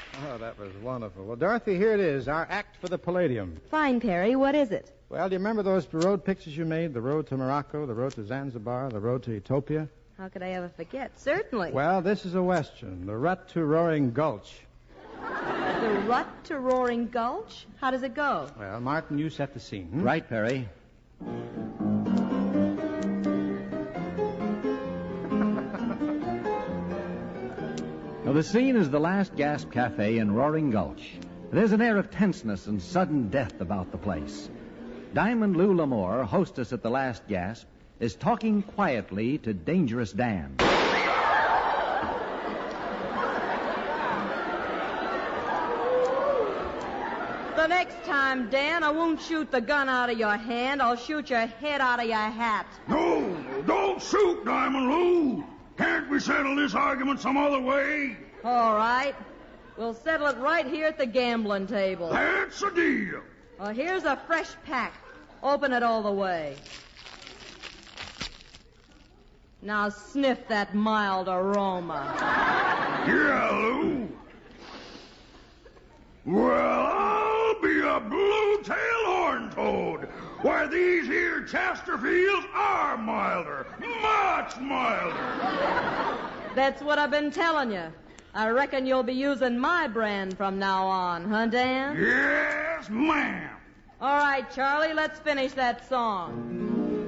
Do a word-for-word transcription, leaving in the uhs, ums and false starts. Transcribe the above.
Oh, that was wonderful. Well, Dorothy, here it is, our act for the Palladium. Fine, Perry. What is it? Well, do you remember those road pictures you made? The road to Morocco, the road to Zanzibar, the road to Utopia? How could I ever forget? Certainly. Well, this is a Western, The Rut to Roaring Gulch. The Rut to Roaring Gulch? How does it go? Well, Martin, you set the scene. Hmm? Right, Perry. Now, the scene is the Last Gasp Cafe in Roaring Gulch. There's an air of tenseness and sudden death about the place. Diamond Lou Lamore, hostess at the Last Gasp, is talking quietly to Dangerous Dan. The next time, Dan, I won't shoot the gun out of your hand. I'll shoot your head out of your hat. No, don't shoot, Diamond Lou. Can't we settle this argument some other way? All right. We'll settle it right here at the gambling table. That's a deal. Well, here's a fresh pack. Open it all the way. Now sniff that mild aroma. Yeah, Lou. Well, I'll be a blue-tailed horn toad. Why, these here Chesterfields are milder. Much milder. That's what I've been telling you. I reckon you'll be using my brand from now on, huh, Dan? Yes, ma'am. All right, Charlie, let's finish that song.